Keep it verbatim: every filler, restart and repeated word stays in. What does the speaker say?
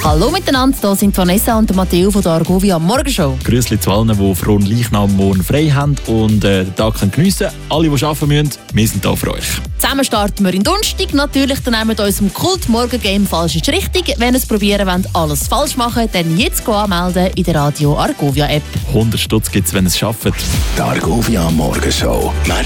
Hallo miteinander, hier sind Vanessa und Matteo von der Argovia Morgenshow. Grüßli zu allen, die frohen Leichnam morgen frei haben und äh, den Tag geniessen können. Alle, die arbeiten müssen, wir sind da für euch. Zusammen starten wir in Donnerstag. Natürlich dann mit unserem Kult-Morgen-Game «Falsch ist richtig». Wenn ihr es probieren wollt, alles falsch machen, dann jetzt anmelden in der Radio Argovia App. hundert Stutz gibt es, wenn ihr es schafft. Die Argovia Morgenshow.